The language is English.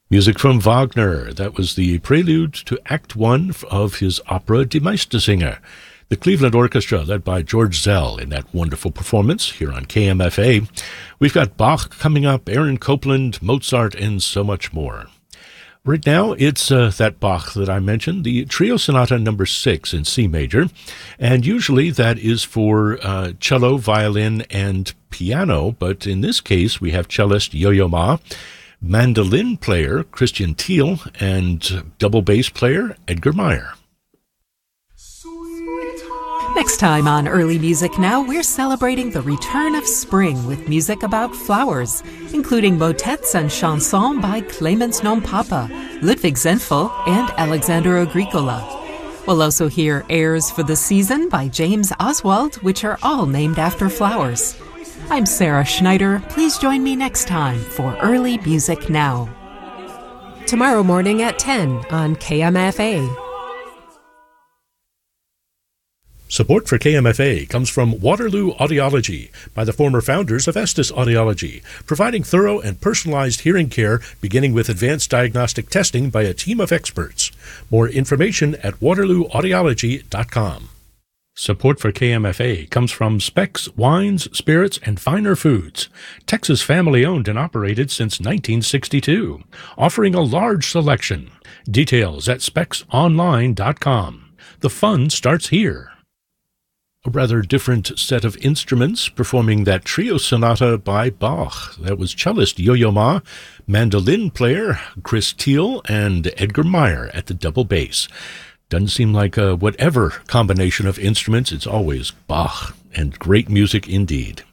Music from Wagner. That was the prelude to Act One of his opera Die Meistersinger. The Cleveland Orchestra, led by George Zell, in that wonderful performance here on KMFA. We've got Bach coming up, Aaron Copland, Mozart, and so much more. Right now, it's that Bach that I mentioned, the Trio Sonata No. 6 in C major, and usually that is for cello, violin, and piano, but in this case we have cellist Yo-Yo Ma, mandolin player Christian Thiel, and double bass player Edgar Meyer. Next time on Early Music Now, we're celebrating the return of spring with music about flowers, including motets and chansons by Clemens Non-Papa, Ludwig Zenfel, and Alexander Agricola. We'll also hear airs for the season by James Oswald, which are all named after flowers. I'm Sarah Schneider. Please join me next time for Early Music Now. Tomorrow morning at 10 on KMFA. Support for KMFA comes from Waterloo Audiology by the former founders of Estes Audiology, providing thorough and personalized hearing care beginning with advanced diagnostic testing by a team of experts. More information at waterlooaudiology.com. Support for KMFA comes from Specs Wines, Spirits, and Finer Foods, Texas family-owned and operated since 1962, offering a large selection. Details at specsonline.com. The fun starts here. A rather different set of instruments performing that Trio Sonata by Bach. That was cellist Yo-Yo Ma, mandolin player Chris Thiel, and Edgar Meyer at the double bass. Doesn't seem like whatever combination of instruments, it's always Bach, and great music indeed.